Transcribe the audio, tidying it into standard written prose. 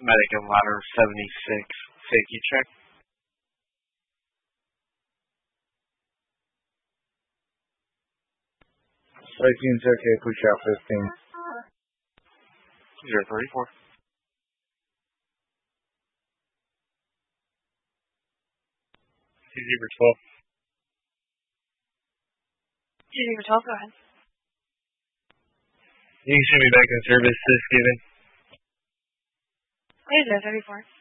Medic and ladder 76. Safety check. Vikings, okay, push out 15. 034. CZ for 12. CZ for 12, go ahead. You can shoot me back in service, this given. Hey, 034.